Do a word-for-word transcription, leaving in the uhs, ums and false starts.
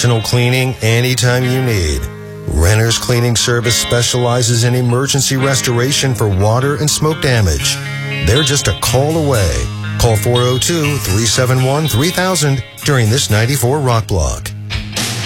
Professional cleaning anytime you need. Renner's Cleaning Service specializes in emergency restoration for water and smoke damage. They're just a call away. Call four oh two, three seven one, three thousand during this ninety-four Rock Block.